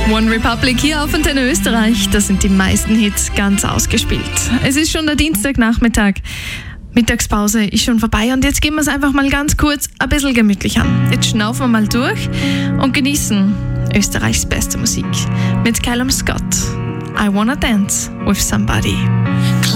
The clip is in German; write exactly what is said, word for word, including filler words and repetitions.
One Republic hier auf Antenne Österreich. Da sind die meisten Hits ganz ausgespielt. Es ist schon der Dienstagnachmittag. Mittagspause ist schon vorbei und jetzt gehen wir es einfach mal ganz kurz ein bisschen gemütlich an. Jetzt schnaufen wir mal durch und genießen Österreichs beste Musik mit Callum Scott. I Wanna Dance with Somebody.